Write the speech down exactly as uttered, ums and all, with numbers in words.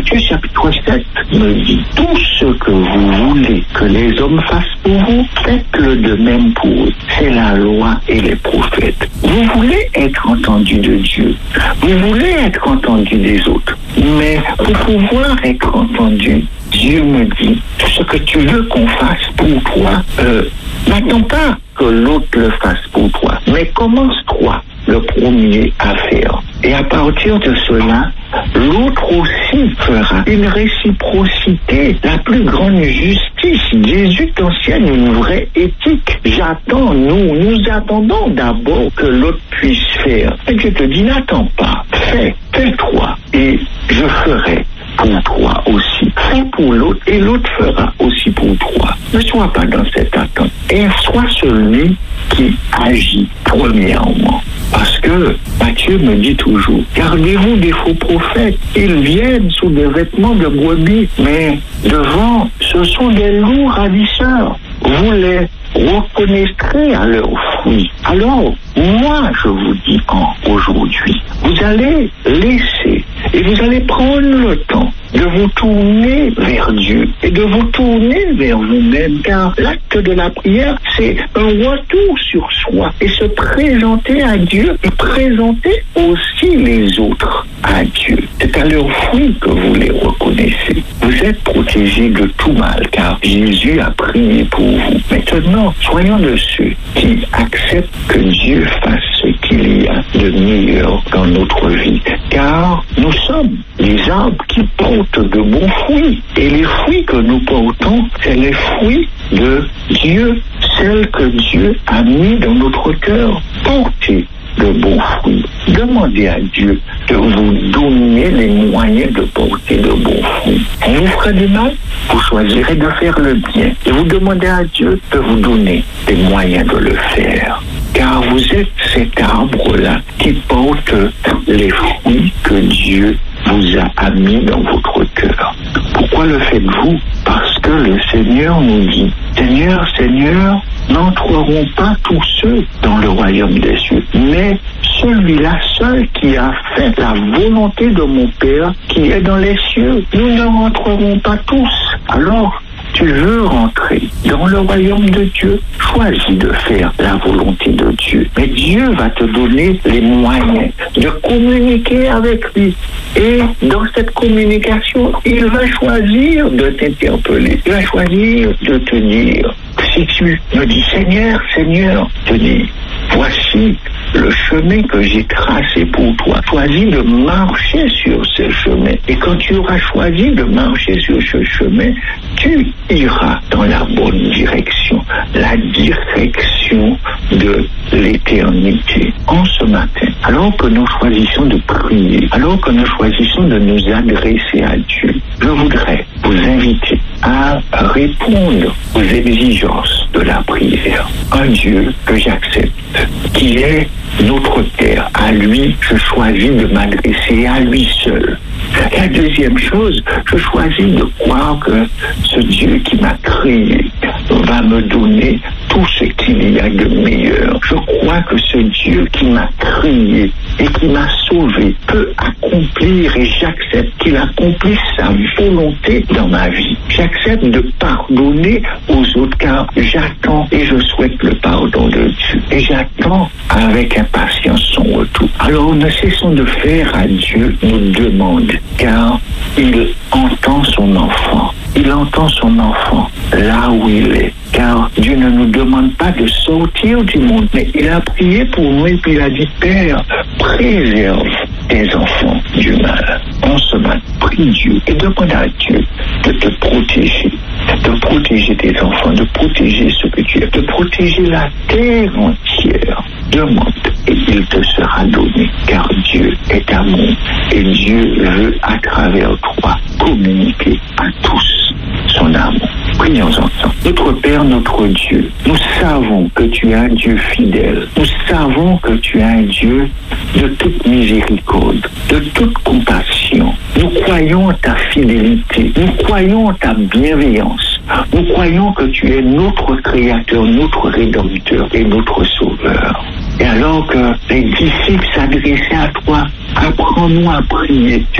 Matthieu chapitre sept me dit, tout ce que vous voulez que les hommes fassent pour vous, faites-le de même pour eux. C'est la loi et les prophètes. Vous voulez être entendu de Dieu. Vous voulez être entendu des autres. Mais pour pouvoir être entendu, Dieu me dit, ce que tu veux qu'on fasse pour toi, euh, n'attends pas que l'autre le fasse pour toi, mais commence-toi le premier à faire. Et à partir de cela, l'autre aussi fera une réciprocité, la plus grande justice. Jésus t'enseigne une vraie éthique. J'attends, nous, nous attendons d'abord que l'autre puisse faire. Et Dieu te dit, n'attends pas, fais, fais-toi, et je ferai pour toi aussi. Fais pour l'autre, et l'autre fera aussi pour toi. Ne sois pas dans cette attente. Et sois celui qui agit premièrement. Parce que Matthieu me dit toujours, gardez-vous des faux prophètes. Ils viennent sous des vêtements de brebis, mais devant, ce sont des loups ravisseurs. Vous les reconnaîtrez à leurs fruits. Alors, moi, je vous dis en aujourd'hui, vous allez laisser et vous allez prendre le temps de vous tourner vers Dieu et de vous tourner vers vous-même, car l'acte de la prière, c'est un retour sur soi et se présenter à Dieu et présenter aussi les autres à Dieu. C'est à leurs fruits que vous les reconnaissez. Vous êtes protégés de tout mal, car Jésus a prié pour vous. Maintenant, soyons de ceux qui acceptent que Dieu fasse ce qu'il y a de meilleur dans notre vie, car nous sommes les arbres qui portent de bons fruits, et les fruits que nous portons, c'est les fruits de Dieu, celles que Dieu a mis dans notre cœur. Portez de bons fruits. Demandez à Dieu de vous donner les moyens de porter de bons fruits. On vous fera du mal, vous choisirez de faire le bien. Et vous demandez à Dieu de vous donner les moyens de le faire. Car vous êtes cet arbre-là qui porte les fruits que Dieu vous a mis dans votre cœur. Pourquoi le faites-vous? Parce que le Seigneur nous dit, Seigneur, Seigneur, n'entreront pas tous ceux dans le royaume des cieux, mais celui-là seul qui a fait la volonté de mon Père qui est dans les cieux. Nous ne rentrerons pas tous. Alors, tu veux rentrer dans le royaume de Dieu, choisis de faire la volonté de Dieu. Mais Dieu va te donner les moyens de communiquer avec lui. Et dans cette communication, il va choisir de t'interpeller. Il va choisir de te dire, si tu me dis Seigneur, Seigneur, te dis, voici le chemin que j'ai tracé pour toi. Choisis de marcher sur ce chemin. Et quand tu auras choisi de marcher sur ce chemin, tu iras dans la bonne direction, la direction de l'éternité. En ce matin, alors que nous choisissons de prier, alors que nous choisissons de nous adresser à Dieu, je voudrais vous inviter à répondre aux exigences de la prière. Un Dieu que j'accepte, qui est notre Père. À lui, je choisis de m'adresser à lui seul. La deuxième chose, je choisis de croire que ce Dieu qui m'a créé va me donner tout ce qu'il y a de meilleur. Je crois que ce Dieu qui m'a créé et qui m'a sauvé peut accomplir, et j'accepte qu'il accomplisse sa volonté dans ma vie. J'accepte de pardonner aux autres, car j'attends et je souhaite le pardon de Dieu. Et j'attends avec impatience son retour. Alors ne cessons de faire à Dieu nos demandes, car il entend son enfant. Il entend son enfant là où il est. Car Dieu ne nous demande pas de sortir du monde, mais il a prié pour nous et puis il a dit, Père, préserve tes enfants du mal. En ce matin, prie Dieu et demande à Dieu de te protéger, de protéger tes enfants, de protéger ce que tu es, de protéger la terre entière. Demande et il te sera donné, car Dieu est amour et Dieu veut à travers toi communiquer à tous son amour. Prions ensemble. Notre Père, notre Dieu, nous savons que tu es un Dieu fidèle. Nous savons que tu es un Dieu de toute miséricorde, de toute compassion. Nous croyons en ta fidélité. Nous croyons en ta bienveillance. Nous croyons que tu es notre Créateur, notre Rédempteur et notre Sauveur. Et alors que les disciples s'adressaient à toi, apprends-nous à prier.